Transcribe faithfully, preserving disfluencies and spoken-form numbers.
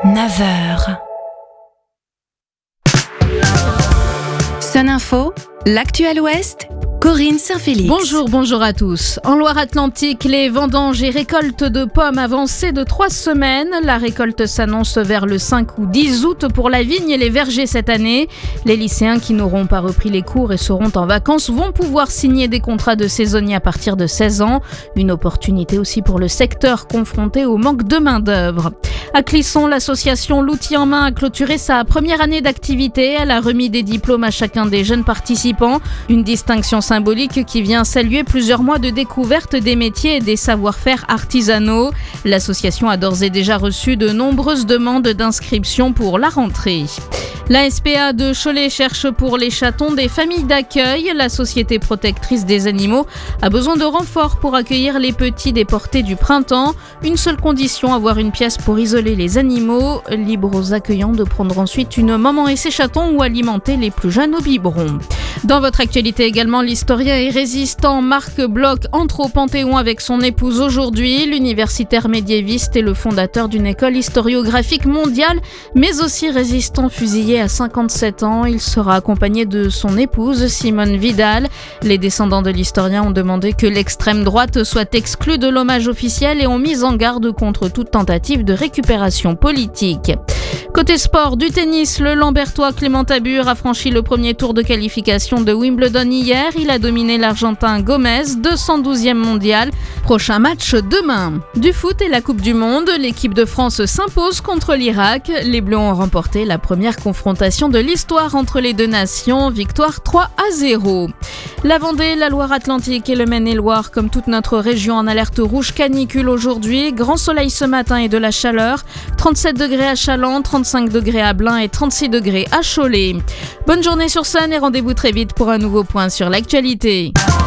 neuf heures. Sun Info, l'actuel Ouest, Corinne Saint-Félix. Bonjour, bonjour à tous. En Loire-Atlantique, les vendanges et récoltes de pommes avancées de trois semaines. La récolte s'annonce vers le cinq ou dix août pour la vigne et les vergers cette année. Les lycéens qui n'auront pas repris les cours et seront en vacances vont pouvoir signer des contrats de saisonniers à partir de seize ans. Une opportunité aussi pour le secteur confronté au manque de main-d'œuvre. À Clisson, l'association L'Outil en main a clôturé sa première année d'activité. Elle a remis des diplômes à chacun des jeunes participants. Une distinction symbolique qui vient saluer plusieurs mois de découverte des métiers et des savoir-faire artisanaux. L'association a d'ores et déjà reçu de nombreuses demandes d'inscription pour la rentrée. La S P A de Cholet cherche pour les chatons des familles d'accueil. La société protectrice des animaux a besoin de renforts pour accueillir les petits déportés du printemps. Une seule condition, avoir une pièce pour isoler les animaux. Libre aux accueillants de prendre ensuite une maman et ses chatons ou alimenter les plus jeunes au biberon. Dans votre actualité également, l'historien et résistant Marc Bloch entre au Panthéon avec son épouse aujourd'hui. L'universitaire médiéviste est le fondateur d'une école historiographique mondiale, mais aussi résistant fusillé à cinquante-sept ans. Il sera accompagné de son épouse Simone Vidal. Les descendants de l'historien ont demandé que l'extrême droite soit exclue de l'hommage officiel et ont mis en garde contre toute tentative de récupération politique. Côté sport, du tennis, le Lambertois Clément Tabur a franchi le premier tour de qualification de Wimbledon hier. Il a dominé l'Argentin Gomez, deux cent douzième mondial. Prochain match demain. Du foot et la Coupe du Monde, l'équipe de France s'impose contre l'Irak. Les Bleus ont remporté la première confrontation de l'histoire entre les deux nations, victoire trois à zéro. La Vendée, la Loire-Atlantique et le Maine-et-Loire, comme toute notre région, en alerte rouge canicule aujourd'hui. Grand soleil ce matin et de la chaleur. trente-sept degrés à Chaland, trente-cinq degrés à Blain et trente-six degrés à Cholet. Bonne journée sur Sun et rendez-vous très vite pour un nouveau point sur l'actualité.